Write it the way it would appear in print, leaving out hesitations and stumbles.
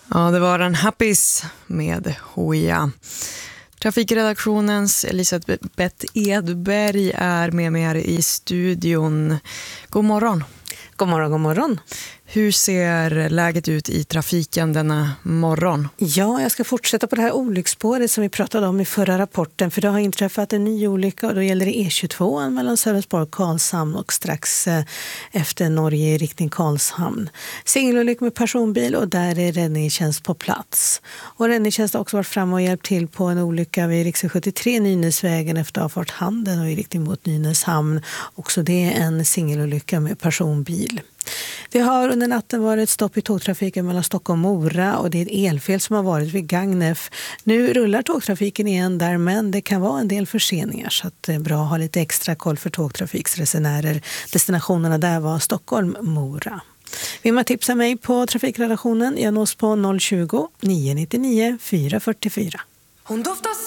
Ja, det var en Happis med Hoja. Trafikredaktionens Elisabeth Edberg är med mig här i studion. God morgon. God morgon, god morgon. Hur ser läget ut i trafiken denna morgon? Ja, jag ska fortsätta på det här olycksspåret som vi pratade om i förra rapporten. För det har inträffat en ny olycka och då gäller det E22 mellan Sölvesborg och Karlshamn och strax efter Norge i riktning Karlshamn. Singelolycka med personbil och där är räddningstjänst på plats. Och räddningstjänst har också varit framme och hjälpt till på en olycka vid riksväg 73 Nynäsvägen efter avfart Handen och i riktning mot Nynäshamn. Också det är en singelolycka med personbil. Det har under natten varit ett stopp i tågtrafiken mellan Stockholm och Mora och det är ett elfel som har varit vid Gagnef. Nu rullar tågtrafiken igen där, men det kan vara en del förseningar så att det är bra att ha lite extra koll för tågtrafiksresenärer. Destinationerna där var Stockholm, Mora. Vill man tipsa mig på trafikredaktionen? Jag nås på 020 999 444. Hon doftar